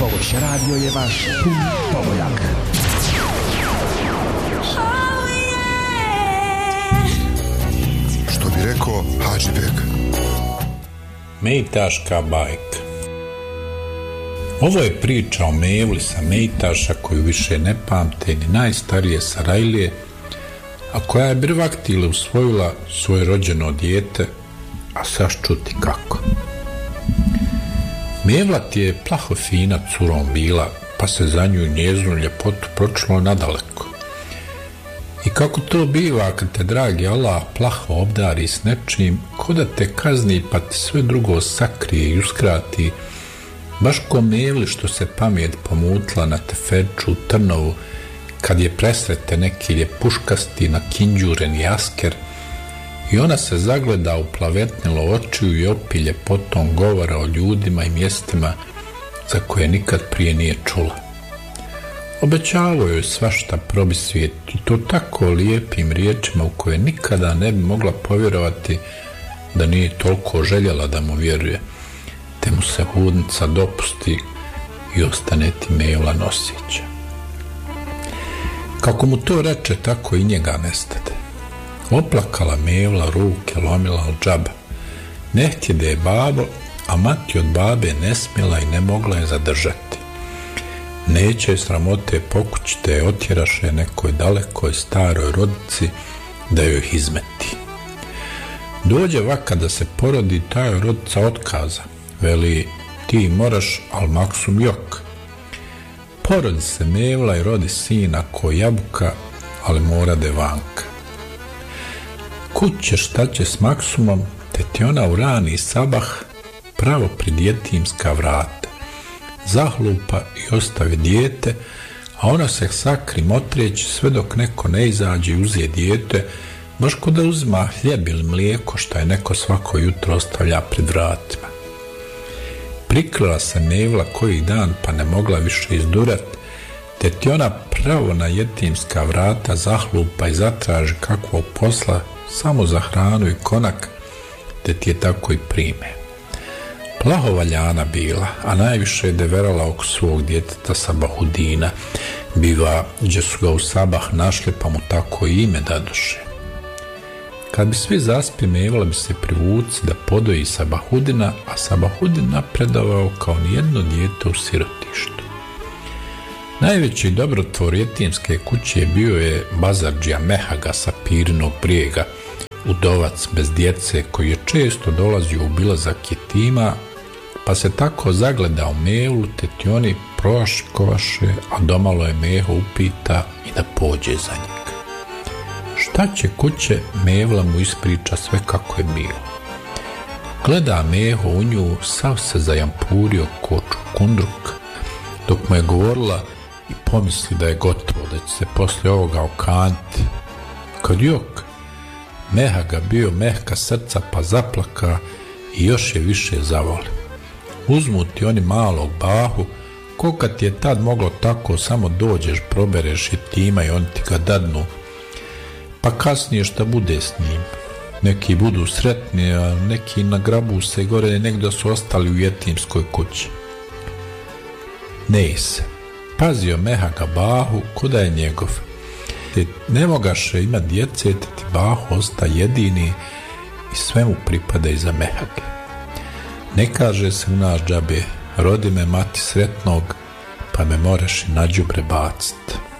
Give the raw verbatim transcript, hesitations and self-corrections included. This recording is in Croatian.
Vaš radio je vaš povojak. Što bi rekao Hadžibek? Mejtaška bajka. Ovo je priča o Mevli sa Mejtaša koju više ne pamte ni najstarije Sarajlije, a koja je brvaktile usvojila svoje rođeno dijete, a saš čuti kako. Mevla ti je plaho fina curom bila, pa se za nju njeznu ljepotu pročilo nadaleko. I kako to biva kad te dragi Allah plaho obdari s nečim, ko da te kazni pa ti sve drugo sakrije i uskrati, baš ko Mevli što se pamet pomutla na tefeču u Trnovu, kad je presrete neki ljepuškasti nakinđureni asker i ona se zagleda u plavetnilo očiju i opi ljepotom govora o ljudima i mjestima za koje nikad prije nije čula. Obećavao joj svašta probi svijet i to tako lijepim riječima u koje nikada ne bi mogla povjerovati da nije toliko željela da mu vjeruje, te mu se hudnica dopusti i ostane ti Mevla nosića. Kako mu to reče, tako i njega nestade. Oplakala Mevla, ruke lomila od džaba. Ne htjede je babo, a mati od babe ne smjela i ne mogla je zadržati. Neće je sramote pokući, te je otjeraše nekoj dalekoj staroj rodici da joj izmeti. Dođe vaka da se porodi, ta joj rodica otkaza. Veli, ti moraš, al maksum jok. Porodi se Mevla i rodi sina ko jabuka, ali mora de vanka. Kud ćeš, šta će s maksumom, te ti ona u rani sabah pravo pri djetimska vrata. Zahlupa i ostavi dijete, a ona se sakri motreći sve dok neko ne izađe i uzije dijete, baš ko da uzima hljeb ili mlijeko šta je neko svako jutro ostavlja pred vratima. Prikrila se Mevla koji dan pa ne mogla više izdurat, te ti ona pravo na jetimska vrata zahlupa i zatraži kakvog posla samo za hranu i konak, te ti je tako i prime. Plaho valjana bila, a najviše je deverala oko svog djeteta Sabahudina, biva gdje su ga u sabah našli pa mu tako i ime dadoše. Kad bi svi zaspi, Mevla bi se privuci da podoji Sabahudina, a Sabahudin napredovao kao nijedno dijete u sirotištu. Najveći dobrotvor jetimske kuće bio je Bazardžija Mehaga sa Pirinog brijega, udovac bez djece koji je često dolazio u bilazak jetima, pa se tako zagleda u Mevlu, te ti oni proškovaše, a domalo je Meho upita i da pođe za njega. Šta će kuće, Mevla mu ispriča sve kako je bilo. Gleda Meho u nju, sav se zajampurio ko čukundruk, dok mu je govorila i pomisli da je gotovo, da će se poslije ovoga okanti. Kad jok, Mehaga bio mehka srca pa zaplaka i još je više zavoli. Uzmu ti oni malog bahu, ko kad ti je tad moglo tako, samo dođeš, probereš jetima i oni ti ga dadnu, pa kasnije šta bude s njim. Neki budu sretni, a neki nagrabu se gore negdje su ostali u jetimskoj kući. Ne se. Pazio Mehaga bahu ko da je njegov. Te ne mogaše ima djece, te ti bahu osta jedini i sve mu pripada iza Mehage. Ne kaže se u naš džabe, rodi me mati sretnog, pa me moraš i na đubre bacit.